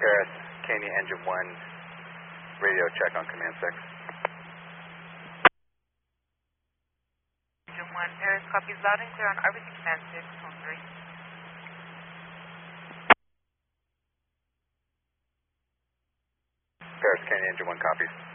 Paris, Caney Engine 1, radio check on Command 6. Engine 1, Paris, copies loud and clear on RBC Command 6, on 3. Paris, Caney Engine 1, copies.